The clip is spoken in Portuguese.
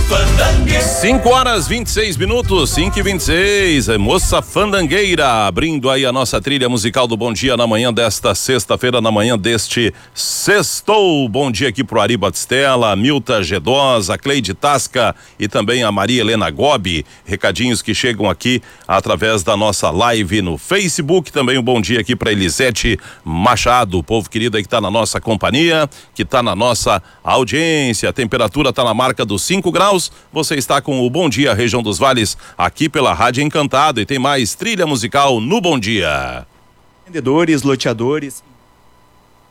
5h26, 5h26, Moça Fandangueira, abrindo aí a nossa trilha musical do Bom Dia na manhã desta sexta-feira, na manhã deste sextou. Bom dia aqui pro Ari Batistella, Milta Gedosa, Cleide Tasca e também a Maria Helena Gobi, recadinhos que chegam aqui através da nossa live no Facebook. Também um bom dia aqui para Elisete Machado, povo querido aí que tá na nossa companhia, que tá na nossa audiência. A temperatura tá na marca dos 5 graus. Você está com o Bom Dia Região dos Vales aqui pela Rádio Encantado e tem mais trilha musical no Bom Dia. Vendedores, loteadores